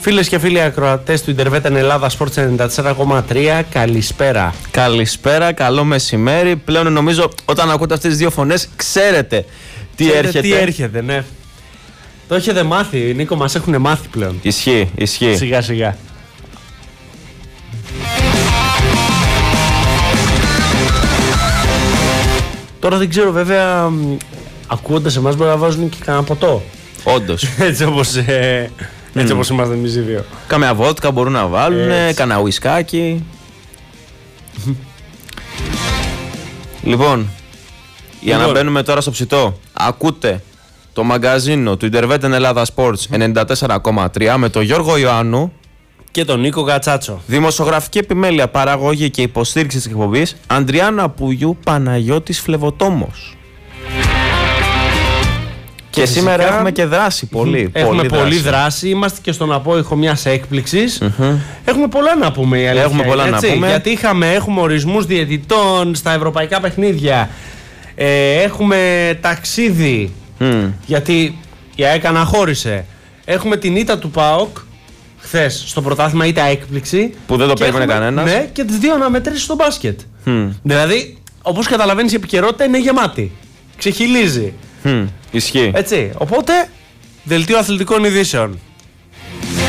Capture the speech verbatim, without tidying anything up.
Φίλες και φίλοι ακροατές του Ιντερβέτα Ελλάδα Sports ενενήντα τέσσερα κόμμα τρία, καλησπέρα. Καλησπέρα, καλό μεσημέρι. Πλέον νομίζω όταν ακούτε αυτές τις δύο φωνές ξέρετε τι ξέρετε έρχεται. Τι έρχεται, ναι. Το έχετε μάθει, Νίκο, μας έχουν μάθει πλέον. Ισχύει, ισχύει. Σιγά σιγά. Τώρα δεν ξέρω βέβαια, ακούγοντας εμάς μπορεί να βάζουν και κανένα ποτό. Όντως. Έτσι όπως, ε, έτσι όπως είμαστε εμείς οι δύο. Καμιά βότκα μπορούν να βάλουν, κανένα ουισκάκι. Λοιπόν, για να μπαίνουμε τώρα στο ψητό, ακούτε το μαγκαζίνο του Ιντερβέτα Ελλάδα Sports ενενήντα τέσσερα κόμμα τρία με τον Γιώργο Ιωάννου και τον Νίκο Κατσάτσο. Δημοσιογραφική επιμέλεια, παραγωγή και υποστήριξη της εκπομπής Ανδριάννα Πουγιού, Παναγιώτης Φλεβοτόμος. Και, και σήμερα φυσικά έχουμε και δράση πολύ. Έχουμε πολύ, πολύ δράση. δράση. Είμαστε και στον απόϊχο μιας έκπληξης. Mm-hmm. Έχουμε πολλά να πούμε, η αλήθεια. Έχουμε πολλά έτσι, να πούμε. Γιατί είχαμε, έχουμε ορισμούς διαιτητών στα ευρωπαϊκά παιχνίδια. Ε, έχουμε ταξίδι. Mm. Γιατί η ΑΕΚ αναχώρησε. Έχουμε την ήττα του ΠΑΟΚ χθες στο πρωτάθλημα, ήττα έκπληξη. Που δεν το περίμενε κανένας. Ναι, και τις δύο αναμετρήσεις στο μπάσκετ. Mm. Δηλαδή, όπως καταλαβαίνεις, η επικαιρότητα είναι γεμάτη. Ξεχυλίζει. Mm. Ισχύει. Έτσι. Οπότε, δελτίο αθλητικών ειδήσεων.